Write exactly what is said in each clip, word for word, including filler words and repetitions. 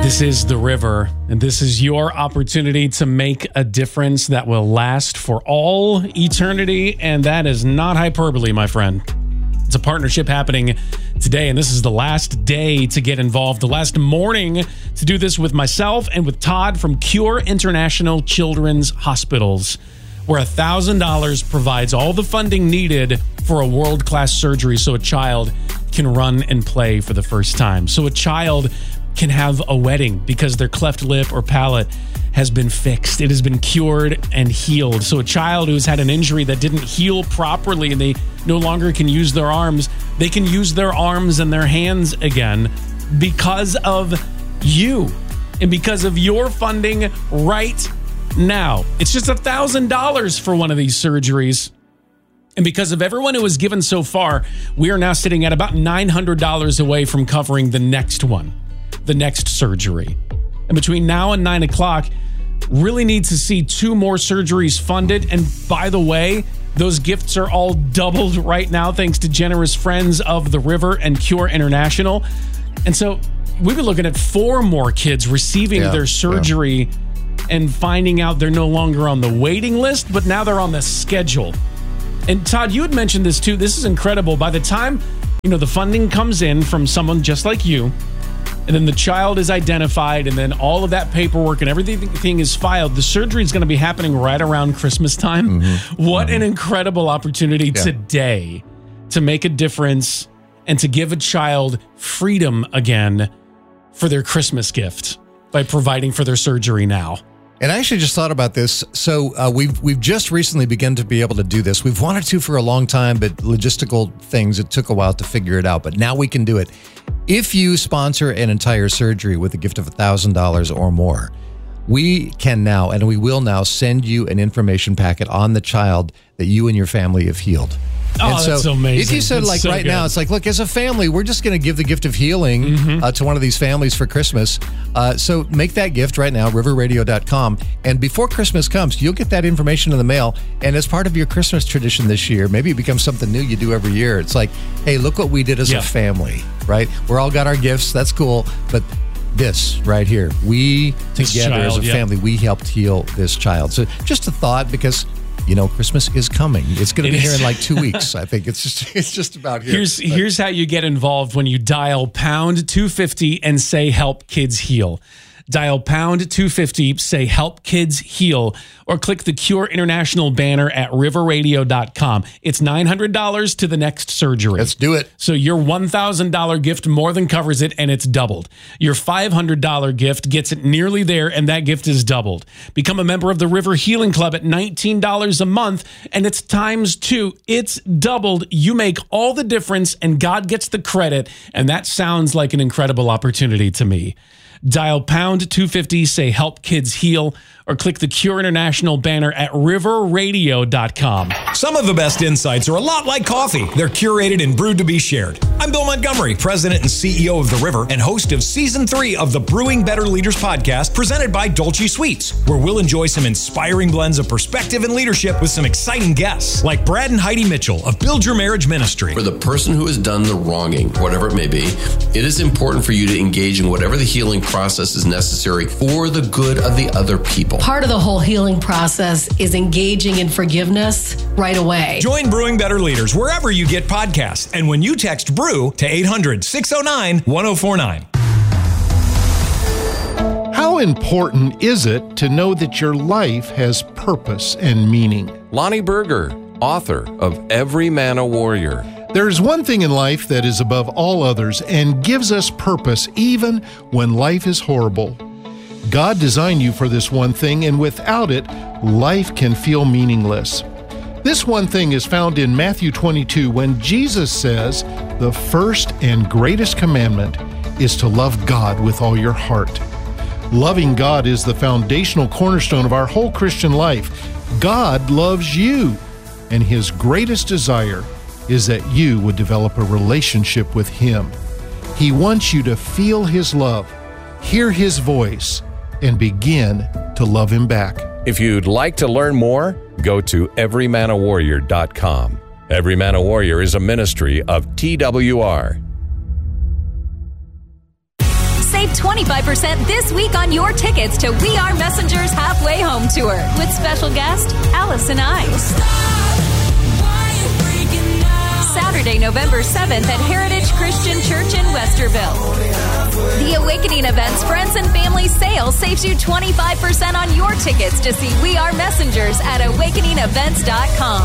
This is The River, and this is your opportunity to make a difference that will last for all eternity, and that is not hyperbole, my friend. It's a partnership happening today, and this is the last day to get involved, the last morning to do this with myself and with Todd from Cure International Children's Hospitals, where one thousand dollars provides all the funding needed for a world-class surgery so a child can run and play for the first time. So a child can have a wedding because their cleft lip or palate has been fixed. It has been cured and healed. So a child who's had an injury that didn't heal properly and they no longer can use their arms, they can use their arms and their hands again because of you and because of your funding right now. It's just one thousand dollars for one of these surgeries. And because of everyone who has given so far, we are now sitting at about nine hundred dollars away from covering the next one. The next surgery. And between now and nine o'clock, really need to see two more surgeries funded. And by the way, those gifts are all doubled right now thanks to generous friends of The River and Cure International. And so we've been looking at four more kids receiving yeah, their surgery yeah. and finding out they're no longer on the waiting list, but now they're on the schedule. And Todd, you had mentioned this too. This is incredible. By the time, you know, the funding comes in from someone just like you, and then the child is identified, and then all of that paperwork and everything is filed, the surgery is going to be happening right around Christmas time. Mm-hmm. What mm-hmm. an incredible opportunity yeah. today to make a difference and to give a child freedom again for their Christmas gift by providing for their surgery now. And I actually just thought about this. So uh, we've we've just recently begun to be able to do this. We've wanted to for a long time, but logistical things, it took a while to figure it out. But now we can do it. If you sponsor an entire surgery with a gift of one thousand dollars or more, we can now, and we will now, send you an information packet on the child that you and your family have healed. Oh, and so that's so amazing. If you said, that's like, so right good. now, it's like, look, as a family, we're just going to give the gift of healing mm-hmm. uh, to one of these families for Christmas. Uh, so make that gift right now, river radio dot com. And before Christmas comes, you'll get that information in the mail. And as part of your Christmas tradition this year, maybe it becomes something new you do every year. It's like, hey, look what we did as yeah. a family, right? We're all got our gifts. That's cool. But this right here, we this together child, as a yeah. family, we helped heal this child. So just a thought, because you know, Christmas is coming. It's going to be is. here in like two weeks. I think it's just it's just about here. Here's but. here's how you get involved when you dial pound two fifty and say help kids heal. Dial pound two fifty, say help kids heal, or click the Cure International banner at river radio dot com. It's nine hundred dollars to the next surgery. Let's do it. So your one thousand dollars gift more than covers it, and it's doubled. Your five hundred dollars gift gets it nearly there, and that gift is doubled. Become a member of the River Healing Club at nineteen dollars a month, and it's times two. It's doubled. You make all the difference, and God gets the credit, and that sounds like an incredible opportunity to me. Dial pound two fifty, say help kids heal, or click the Cure International banner at river radio dot com. Some of the best insights are a lot like coffee. They're curated and brewed to be shared. I'm Bill Montgomery, president and C E O of The River and host of season three of the Brewing Better Leaders podcast, presented by Dolce Sweets, where we'll enjoy some inspiring blends of perspective and leadership with some exciting guests like Brad and Heidi Mitchell of Build Your Marriage Ministry. For the person who has done the wronging, whatever it may be, it is important for you to engage in whatever the healing process is necessary for the good of the other people. Part of the whole healing process is engaging in forgiveness right away. Join Brewing Better Leaders wherever you get podcasts, and when you text BREW to eight hundred, six oh nine, one oh four nine. How important is it to know that your life has purpose and meaning? Lonnie Berger, author of Every Man a Warrior. There's one thing in life that is above all others and gives us purpose even when life is horrible. God designed you for this one thing, and without it, life can feel meaningless. This one thing is found in Matthew twenty-two when Jesus says, the first and greatest commandment is to love God with all your heart. Loving God is the foundational cornerstone of our whole Christian life. God loves you, and His greatest desire is that you would develop a relationship with Him. He wants you to feel His love, hear His voice, and begin to love Him back. If you'd like to learn more, go to every man a warrior dot com. Every Man a Warrior is a ministry of T W R. Save twenty-five percent this week on your tickets to We Are Messengers Halfway Home Tour with special guest Alice and I. Saturday, November seventh at Heritage Christian Church in Westerville. The Awakening Events Friends and Family Sale saves you twenty-five percent on your tickets to see We Are Messengers at awakening events dot com.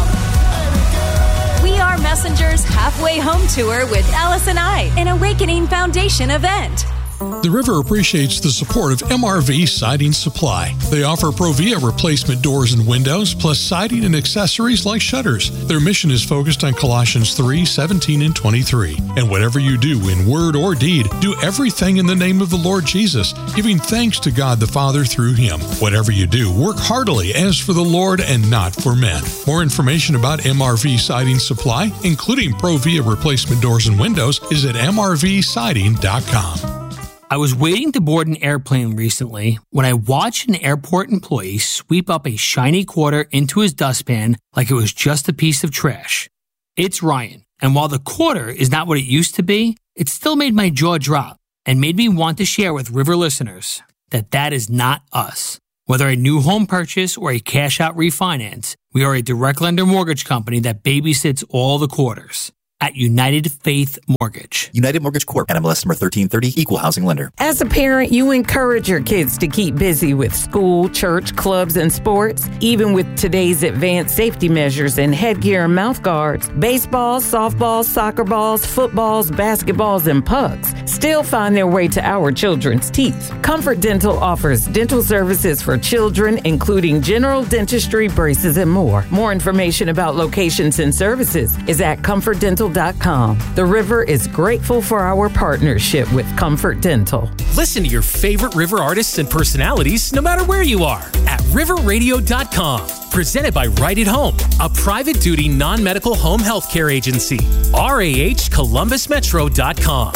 We Are Messengers Halfway Home Tour with Alice and I, an Awakening Foundation event. The River appreciates the support of M R V Siding Supply. They offer Provia replacement doors and windows, plus siding and accessories like shutters. Their mission is focused on Colossians three, seventeen, and twenty-three. And whatever you do in word or deed, do everything in the name of the Lord Jesus, giving thanks to God the Father through Him. Whatever you do, work heartily as for the Lord and not for men. More information about M R V Siding Supply, including Provia replacement doors and windows, is at M R V siding dot com. I was waiting to board an airplane recently when I watched an airport employee sweep up a shiny quarter into his dustpan like it was just a piece of trash. It's Ryan, and while the quarter is not what it used to be, it still made my jaw drop and made me want to share with River listeners that that is not us. Whether a new home purchase or a cash-out refinance, we are a direct lender mortgage company that babysits all the quarters. At United Faith Mortgage. United Mortgage Corp. N M L S number thirteen thirty, Equal Housing Lender. As a parent, you encourage your kids to keep busy with school, church, clubs, and sports. Even with today's advanced safety measures and headgear and mouth guards, baseballs, softballs, soccer balls, footballs, basketballs, and pucks still find their way to our children's teeth. Comfort Dental offers dental services for children, including general dentistry, braces, and more. More information about locations and services is at comfort dental dot com. The River is grateful for our partnership with Comfort Dental. Listen to your favorite River artists and personalities no matter where you are at river radio dot com. Presented by Right at Home, a private duty non-medical home health care agency. R A H Columbus Metro dot com.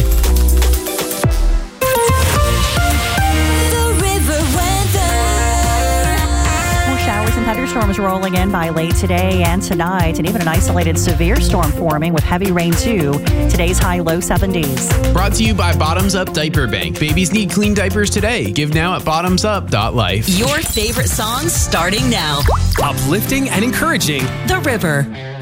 Showers and thunderstorms rolling in by late today and tonight, and even an isolated severe storm forming with heavy rain too. Today's high low seventies. Brought to you by Bottoms Up Diaper Bank. Babies need clean diapers today. Give now at bottoms up dot life. Your favorite songs starting now. Uplifting and encouraging. The River.